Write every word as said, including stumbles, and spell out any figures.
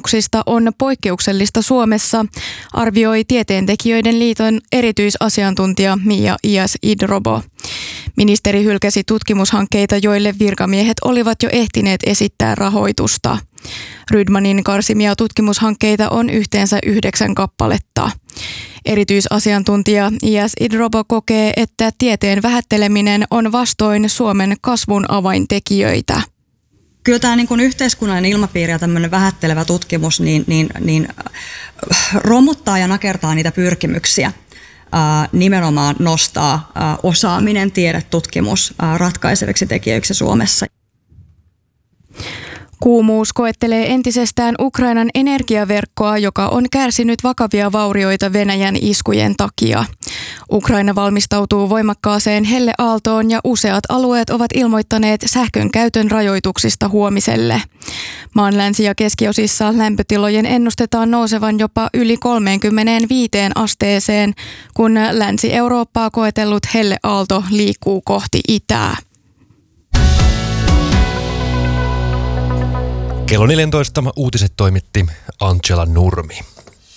rajoituksista on poikkeuksellista Suomessa, arvioi Tieteentekijöiden liiton erityisasiantuntija Mia Ias-Idrobo. Ministeri hylkäsi tutkimushankkeita, joille virkamiehet olivat jo ehtineet esittää rahoitusta. Rydmanin karsimia tutkimushankkeita on yhteensä yhdeksän kappaletta. Erityisasiantuntija Ias-Idrobo kokee, että tieteen vähätteleminen on vastoin Suomen kasvun avaintekijöitä. Kyllä tämä niin kuin yhteiskunnallinen ilmapiiri ja tämmöinen vähättelevä tutkimus niin, niin, niin romuttaa ja nakertaa niitä pyrkimyksiä. Ää, nimenomaan nostaa ää, osaaminen, tiede, tutkimus ää, ratkaiseviksi tekijöiksi Suomessa. Kuumuus koettelee entisestään Ukrainan energiaverkkoa, joka on kärsinyt vakavia vaurioita Venäjän iskujen takia. Ukraina valmistautuu voimakkaaseen helleaaltoon ja useat alueet ovat ilmoittaneet sähkön käytön rajoituksista huomiselle. Maan länsi- ja keskiosissa lämpötilojen ennustetaan nousevan jopa yli kolmekymmentäviisi asteeseen, kun Länsi-Eurooppaa koetellut helleaalto liikkuu kohti itää. Kello neljätoista uutiset toimitti Angela Nurmi.